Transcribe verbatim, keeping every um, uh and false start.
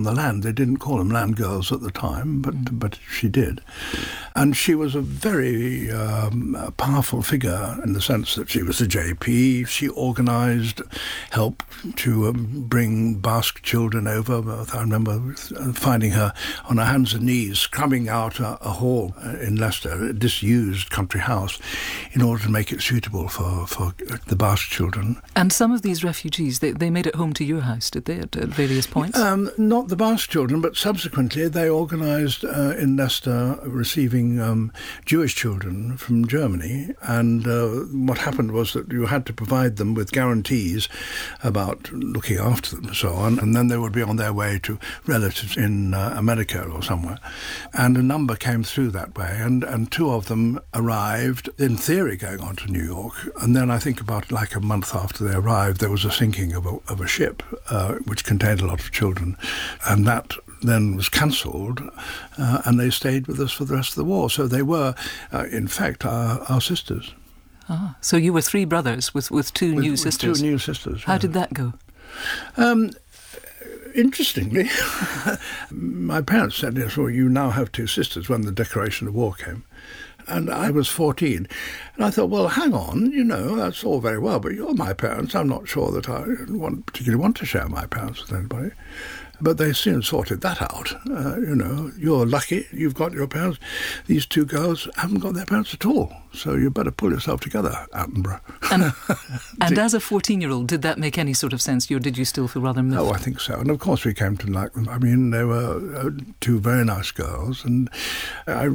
the land. They didn't call them land girls at the time, but mm. but she did. And she was a very um, powerful figure in the sense that she was a J P. She organised, helped to um, bring Basque children over. I remember finding her on her hands and knees scrubbing out a, a hall in Leicester, a disused country house, in order to make it suitable for, for the Basque children. And some of these refugees, they, they made it home to your house, did they, at, at various points? Um, not the Basque children, but subsequently they organised uh, in Leicester receiving Um, Jewish children from Germany, and uh, what happened was that you had to provide them with guarantees about looking after them and so on, and then they would be on their way to relatives in uh, America or somewhere. And a number came through that way, and, and two of them arrived, in theory going on to New York, and then I think about like a month after they arrived, there was a sinking of a, of a ship uh, which contained a lot of children, and that then was cancelled, uh, and they stayed with us for the rest of the war. So they were, uh, in fact, our, our sisters. Ah, so you were three brothers with, with two with, new with sisters. Two new sisters. How yeah. did that go? Um, interestingly, my parents said, yes, well, you now have two sisters when the declaration of war came. And I was fourteen. And I thought, well, hang on, you know, that's all very well, but you're my parents. I'm not sure that I want, particularly want to share my parents with anybody. But they soon sorted that out. Uh, you know, you're lucky, you've got your parents. These two girls haven't got their parents at all. So you better pull yourself together, Attenborough. And, and as a fourteen-year-old, did that make any sort of sense, or did you still feel rather miffed? Oh, I think so. And of course we came to like them. I mean, they were uh, two very nice girls. And I